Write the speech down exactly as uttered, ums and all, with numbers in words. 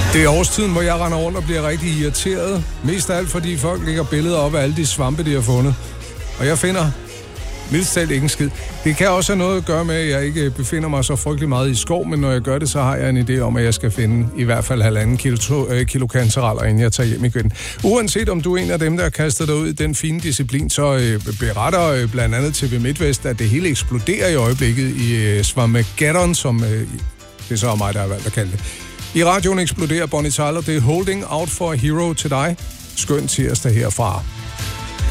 Det er årstiden, hvor jeg render rundt og bliver rigtig irriteret. Mest af alt, fordi folk lægger billeder op af alle de svampe, de har fundet. Og jeg finder mildest talt ikke en skid. Det kan også have noget at gøre med, at jeg ikke befinder mig så frygtelig meget i skov, men når jeg gør det, så har jeg en idé om, at jeg skal finde i hvert fald halvanden kilo, to, øh, kilo kantareller, inden jeg tager hjem igen. Uanset om du er en af dem, der kaster dig ud i den fine disciplin, så øh, beretter øh, blandt andet T V Midtvest, at det hele eksploderer i øjeblikket i øh, Swamageddon, som øh, det er så mig, der har valgt at kalde det. I radioen eksploderer Bonnie Tyler, det er Holding Out for a Hero til dig. Skøn tirsdag herfra.